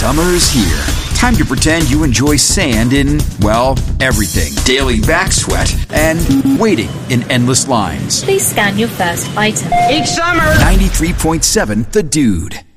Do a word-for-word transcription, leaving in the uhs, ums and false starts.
Summer's here. Time to pretend you enjoy sand in, well, everything. Daily back sweat and waiting in endless lines. Please scan your first item. Each summer. ninety-three point seven The Dude.